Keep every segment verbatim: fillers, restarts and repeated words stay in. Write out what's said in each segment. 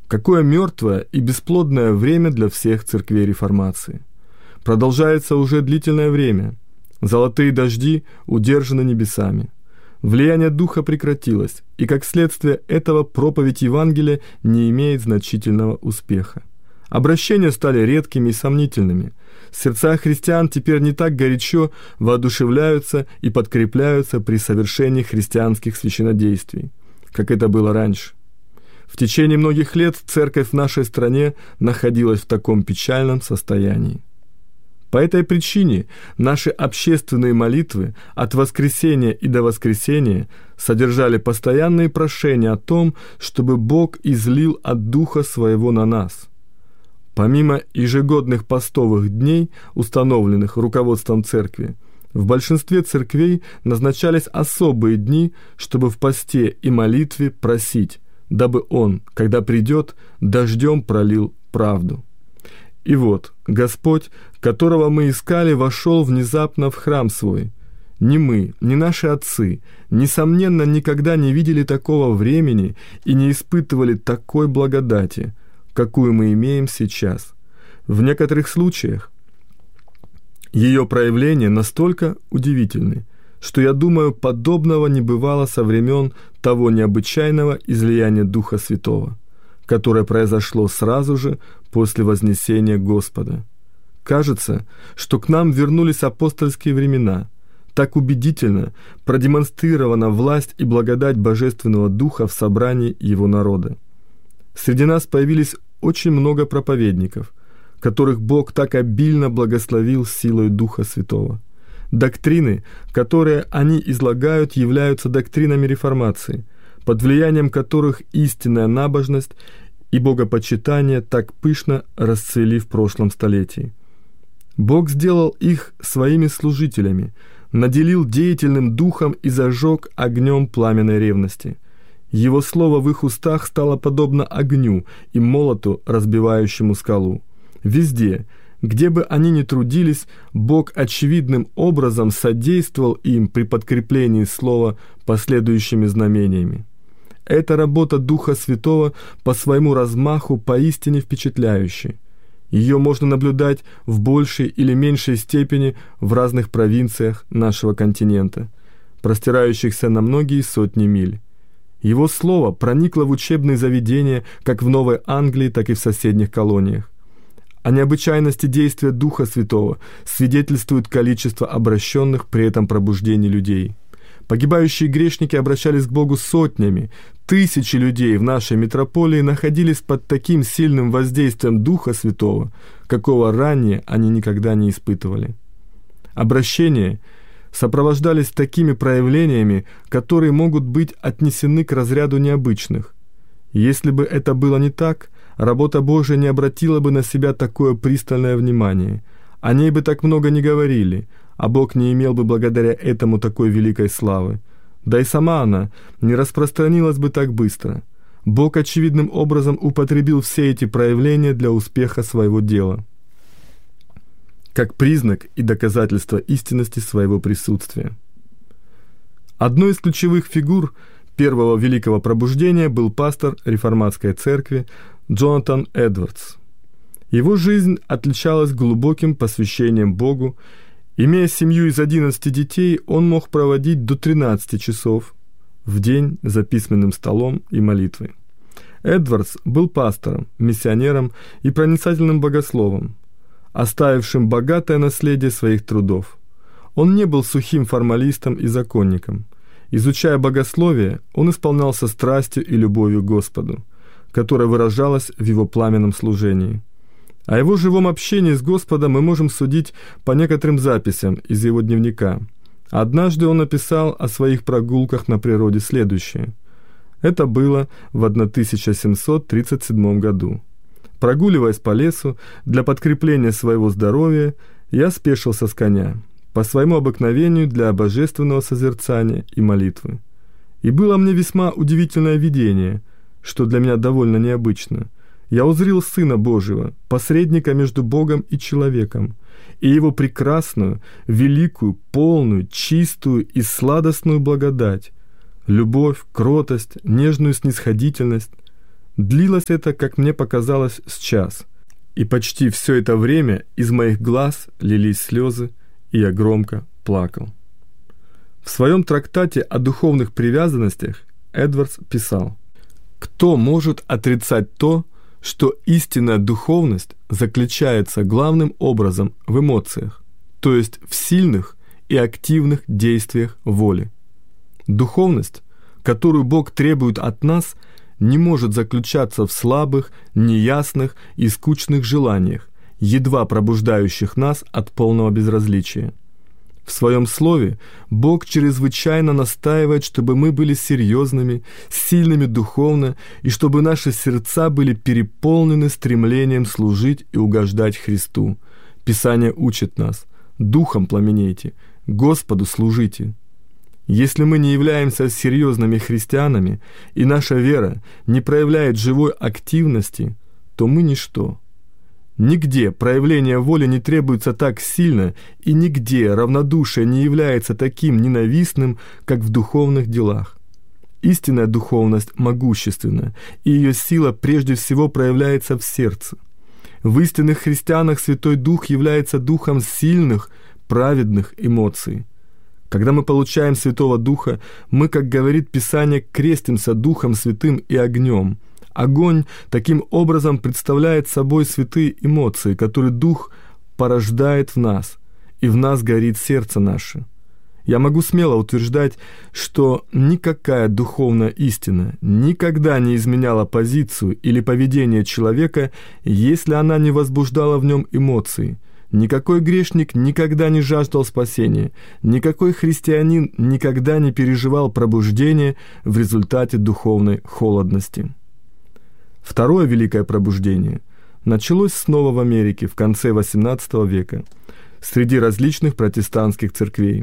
Какое мертвое и бесплодное время для всех церквей реформации. Продолжается уже длительное время. Золотые дожди удержаны небесами. Влияние Духа прекратилось, и как следствие этого проповедь Евангелия не имеет значительного успеха. Обращения стали редкими и сомнительными. Сердца христиан теперь не так горячо воодушевляются и подкрепляются при совершении христианских священнодействий, как это было раньше. В течение многих лет церковь в нашей стране находилась в таком печальном состоянии. По этой причине наши общественные молитвы от воскресения и до воскресения содержали постоянные прошения о том, чтобы Бог излил от Духа Своего на нас. Помимо ежегодных постовых дней, установленных руководством церкви, в большинстве церквей назначались особые дни, чтобы в посте и молитве просить, дабы Он, когда придет, дождем пролил правду. И вот Господь, которого мы искали, вошел внезапно в храм свой. Ни мы, ни наши отцы, несомненно, никогда не видели такого времени и не испытывали такой благодати, какую мы имеем сейчас. В некоторых случаях ее проявления настолько удивительны, что, я думаю, подобного не бывало со времен того необычайного излияния Духа Святого, которое произошло сразу же после вознесения Господа. Кажется, что к нам вернулись апостольские времена. Так убедительно продемонстрирована власть и благодать Божественного Духа в собрании Его народа. Среди нас появились очень много проповедников, которых Бог так обильно благословил силой Духа Святого. Доктрины, которые они излагают, являются доктринами реформации, под влиянием которых истинная набожность и богопочитание так пышно расцвели в прошлом столетии. Бог сделал их своими служителями, наделил деятельным духом и зажег огнем пламенной ревности. Его слово в их устах стало подобно огню и молоту, разбивающему скалу. Везде, где бы они ни трудились, Бог очевидным образом содействовал им при подкреплении слова последующими знамениями. Эта работа Духа Святого по своему размаху поистине впечатляющая. Ее можно наблюдать в большей или меньшей степени в разных провинциях нашего континента, простирающихся на многие сотни миль. Его слово проникло в учебные заведения как в Новой Англии, так и в соседних колониях. О необычайности действия Духа Святого свидетельствует количество обращенных при этом пробуждении людей. Погибающие грешники обращались к Богу сотнями. Тысячи людей в нашей метрополии находились под таким сильным воздействием Духа Святого, какого ранее они никогда не испытывали. Обращения сопровождались такими проявлениями, которые могут быть отнесены к разряду необычных. Если бы это было не так, работа Божия не обратила бы на себя такое пристальное внимание. О ней бы так много не говорили, а Бог не имел бы благодаря этому такой великой славы. Да и сама она не распространилась бы так быстро. Бог очевидным образом употребил все эти проявления для успеха своего дела, как признак и доказательство истинности своего присутствия. Одной из ключевых фигур первого великого пробуждения был пастор реформатской церкви Джонатан Эдвардс. Его жизнь отличалась глубоким посвящением Богу. Имея семью из одиннадцати детей, он мог проводить до тринадцати часов в день за письменным столом и молитвой. Эдвардс был пастором, миссионером и проницательным богословом, оставившим богатое наследие своих трудов. Он не был сухим формалистом и законником. Изучая богословие, он исполнялся страстью и любовью к Господу, которая выражалась в его пламенном служении. О его живом общении с Господом мы можем судить по некоторым записям из его дневника. Однажды он написал о своих прогулках на природе следующее. Это было в тысяча семьсот тридцать седьмом году. Прогуливаясь по лесу для подкрепления своего здоровья, я спешился с коня, по своему обыкновению для божественного созерцания и молитвы. И было мне весьма удивительное видение, что для меня довольно необычно. Я узрел Сына Божьего, посредника между Богом и человеком, и Его прекрасную, великую, полную, чистую и сладостную благодать, любовь, кротость, нежную снисходительность. Длилось это, как мне показалось, с час, и почти все это время из моих глаз лились слезы, и я громко плакал. В своем трактате о духовных привязанностях Эдвардс писал: «Кто может отрицать то, что истинная духовность заключается главным образом в эмоциях, то есть в сильных и активных действиях воли? Духовность, которую Бог требует от нас, не может заключаться в слабых, неясных и скучных желаниях, едва пробуждающих нас от полного безразличия. В своем слове Бог чрезвычайно настаивает, чтобы мы были серьезными, сильными духовно, и чтобы наши сердца были переполнены стремлением служить и угождать Христу. Писание учит нас: «Духом пламенейте, Господу служите». Если мы не являемся серьезными христианами, и наша вера не проявляет живой активности, то мы ничто. Нигде проявление воли не требуется так сильно, и нигде равнодушие не является таким ненавистным, как в духовных делах. Истинная духовность могущественна, и ее сила прежде всего проявляется в сердце. В истинных христианах Святой Дух является духом сильных, праведных эмоций. Когда мы получаем Святого Духа, мы, как говорит Писание, крестимся Духом Святым и огнем. Огонь таким образом представляет собой святые эмоции, которые Дух порождает в нас, и в нас горит сердце наше. Я могу смело утверждать, что никакая духовная истина никогда не изменяла позицию или поведение человека, если она не возбуждала в нем эмоции. Никакой грешник никогда не жаждал спасения, никакой христианин никогда не переживал пробуждение в результате духовной холодности. Второе великое пробуждение началось снова в Америке в конце восемнадцатого века среди различных протестантских церквей.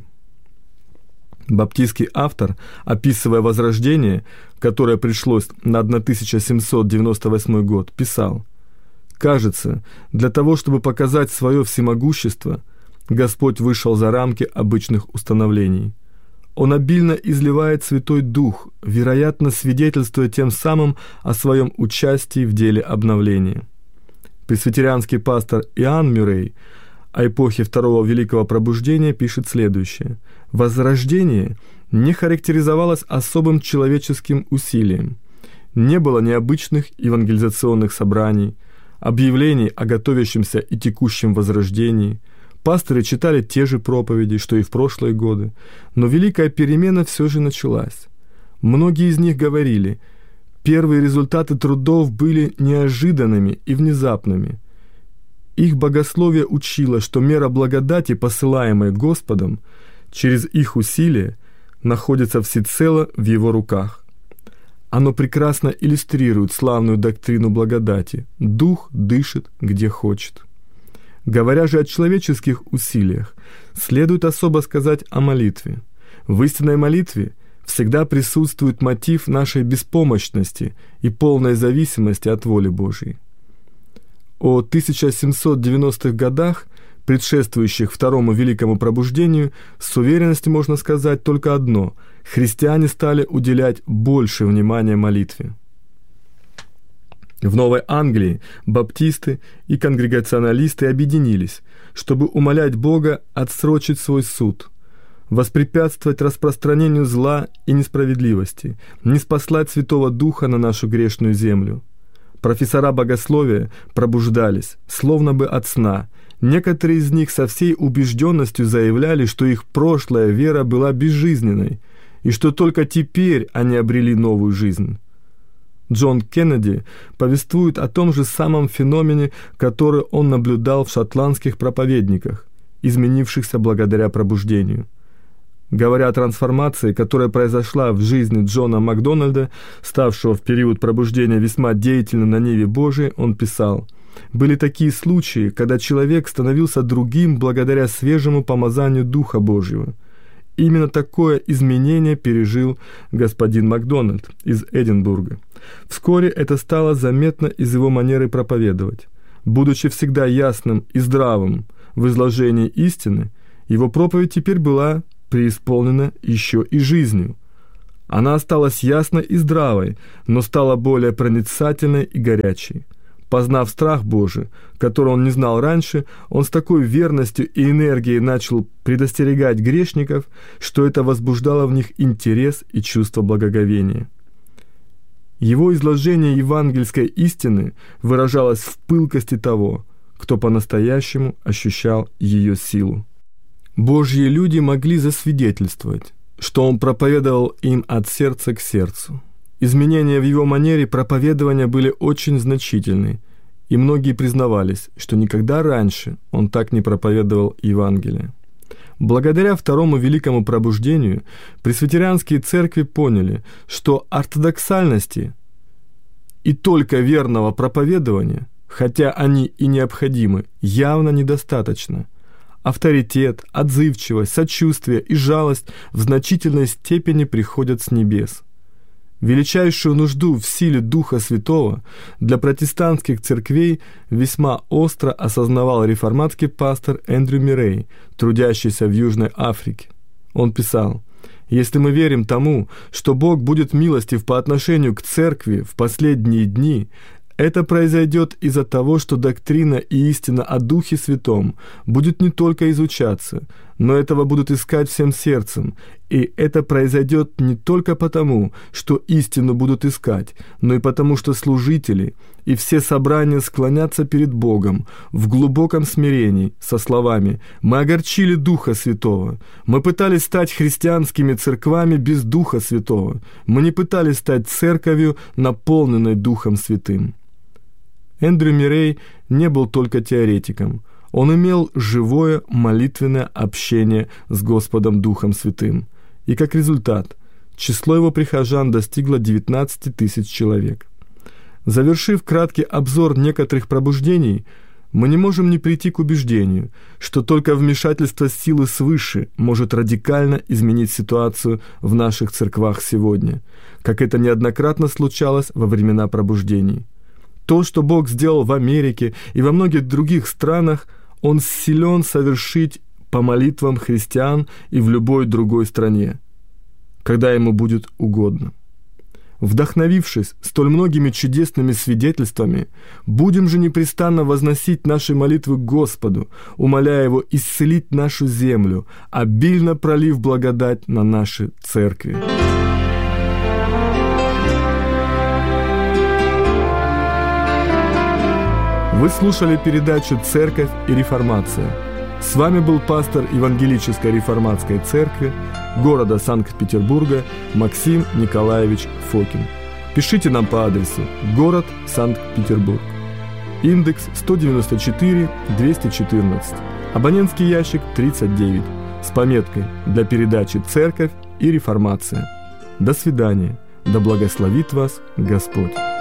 Баптистский автор, описывая возрождение, которое пришлось на тысяча семьсот девяносто восьмой год, писал: «Кажется, для того, чтобы показать свое всемогущество, Господь вышел за рамки обычных установлений. Он обильно изливает Святой Дух, вероятно, свидетельствуя тем самым о своем участии в деле обновления». Пресвитерианский пастор Иоанн Мюррей о эпохе Второго Великого Пробуждения пишет следующее: «Возрождение не характеризовалось особым человеческим усилием. Не было необычных евангелизационных собраний, объявлений о готовящемся и текущем возрождении. Пасторы читали те же проповеди, что и в прошлые годы, но великая перемена все же началась. Многие из них говорили: первые результаты трудов были неожиданными и внезапными. Их богословие учило, что мера благодати, посылаемой Господом, через их усилия, находится всецело в Его руках. Оно прекрасно иллюстрирует славную доктрину благодати: Дух дышит, где хочет». Говоря же о человеческих усилиях, следует особо сказать о молитве. В истинной молитве всегда присутствует мотив нашей беспомощности и полной зависимости от воли Божьей. О тысяча семьсот девяностых годах, предшествующих Второму Великому Пробуждению, с уверенностью можно сказать только одно: христиане стали уделять больше внимания молитве. В Новой Англии баптисты и конгрегационалисты объединились, чтобы умолять Бога отсрочить свой суд, воспрепятствовать распространению зла и несправедливости, ниспослать Святого Духа на нашу грешную землю. Профессора богословия пробуждались, словно бы от сна. Некоторые из них со всей убежденностью заявляли, что их прошлая вера была безжизненной, и что только теперь они обрели новую жизнь. Джон Кеннеди повествует о том же самом феномене, который он наблюдал в шотландских проповедниках, изменившихся благодаря пробуждению. Говоря о трансформации, которая произошла в жизни Джона Макдональда, ставшего в период пробуждения весьма деятельным на ниве Божией, он писал: «Были такие случаи, когда человек становился другим благодаря свежему помазанию Духа Божьего. Именно такое изменение пережил господин Макдональд из Эдинбурга. Вскоре это стало заметно из его манеры проповедовать. Будучи всегда ясным и здравым в изложении истины, его проповедь теперь была преисполнена еще и жизнью. Она осталась ясной и здравой, но стала более проницательной и горячей. Познав страх Божий, которого он не знал раньше, он с такой верностью и энергией начал предостерегать грешников, что это возбуждало в них интерес и чувство благоговения. Его изложение евангельской истины выражалось в пылкости того, кто по-настоящему ощущал ее силу. Божьи люди могли засвидетельствовать, что он проповедовал им от сердца к сердцу. Изменения в его манере проповедования были очень значительны, и многие признавались, что никогда раньше он так не проповедовал Евангелие. Благодаря Второму Великому Пробуждению пресвитерианские церкви поняли, что ортодоксальности и только верного проповедования, хотя они и необходимы, явно недостаточно. Авторитет, отзывчивость, сочувствие и жалость в значительной степени приходят с небес. Величайшую нужду в силе Духа Святого для протестантских церквей весьма остро осознавал реформатский пастор Эндрю Миррей, трудящийся в Южной Африке. Он писал: «Если мы верим тому, что Бог будет милостив по отношению к церкви в последние дни, это произойдет из-за того, что доктрина и истина о Духе Святом будет не только изучаться, но этого будут искать всем сердцем, и это произойдет не только потому, что истину будут искать, но и потому, что служители и все собрания склонятся перед Богом в глубоком смирении со словами: «Мы огорчили Духа Святого, мы пытались стать христианскими церквами без Духа Святого, мы не пытались стать церковью, наполненной Духом Святым». Эндрю Миррей не был только теоретиком. Он имел живое молитвенное общение с Господом Духом Святым. И как результат, число его прихожан достигло девятнадцать тысяч человек. Завершив краткий обзор некоторых пробуждений, мы не можем не прийти к убеждению, что только вмешательство силы свыше может радикально изменить ситуацию в наших церквах сегодня, как это неоднократно случалось во времена пробуждений. То, что Бог сделал в Америке и во многих других странах, Он силен совершить по молитвам христиан и в любой другой стране, когда Ему будет угодно. Вдохновившись столь многими чудесными свидетельствами, будем же непрестанно возносить наши молитвы к Господу, умоляя Его исцелить нашу землю, обильно пролив благодать на наши церкви. Вы слушали передачу «Церковь и реформация». С вами был пастор Евангелической реформатской церкви города Санкт-Петербурга Максим Николаевич Фокин. Пишите нам по адресу город Санкт-Петербург. Индекс сто девяносто четыре двести четырнадцать. Абонентский ящик тридцать девять. С пометкой для передачи «Церковь и реформация». До свидания. Да благословит вас Господь.